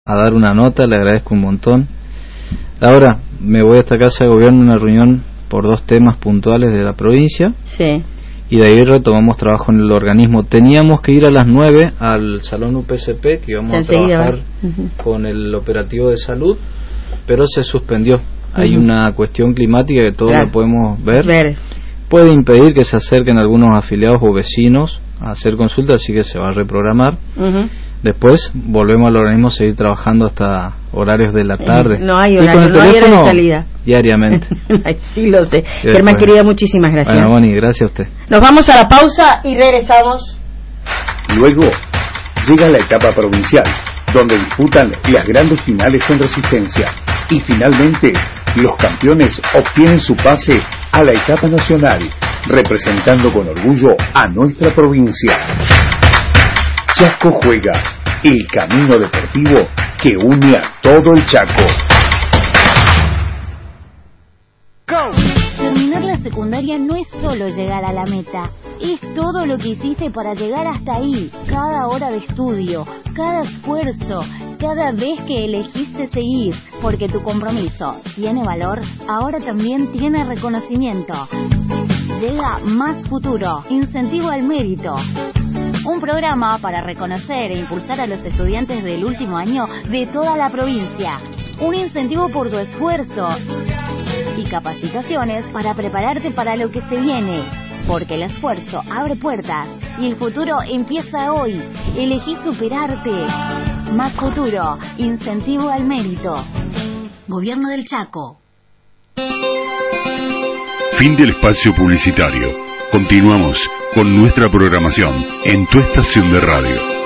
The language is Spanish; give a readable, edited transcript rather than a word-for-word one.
a dar una nota, le agradezco un montón. Ahora me voy a esta casa de gobierno en una reunión por 2 temas puntuales de la provincia. Sí. Y de ahí retomamos trabajo en el organismo. Teníamos que ir a las 9 al salón UPCP, que íbamos a trabajar con el operativo de salud, pero se suspendió. Hay una cuestión climática que todos la podemos ver. Puede impedir que se acerquen algunos afiliados o vecinos a hacer consultas, así que se va a reprogramar. Después volvemos al organismo a seguir trabajando hasta horarios de la tarde. No hay horario, no hay hora de salida. Diariamente. Sí, lo sé. Germán, querida, muchísimas gracias. Bueno, Bonnie, gracias a usted. Nos vamos a la pausa y regresamos. Luego llega la etapa provincial, donde disputan las grandes finales en Resistencia. Y finalmente, los campeones obtienen su pase a la etapa nacional, representando con orgullo a nuestra provincia. Chaco juega, el camino deportivo que une a todo el Chaco. Terminar la secundaria no es solo llegar a la meta, es todo lo que hiciste para llegar hasta ahí. Cada hora de estudio, cada esfuerzo, cada vez que elegiste seguir, porque tu compromiso tiene valor, ahora también tiene reconocimiento. Llega Más Futuro, incentivo al mérito. Un programa para reconocer e impulsar a los estudiantes del último año de toda la provincia. Un incentivo por tu esfuerzo y capacitaciones para prepararte para lo que se viene. Porque el esfuerzo abre puertas y el futuro empieza hoy. Elegí superarte. Más Futuro, incentivo al mérito. Gobierno del Chaco. Fin del espacio publicitario. Continuamos con nuestra programación en tu estación de radio.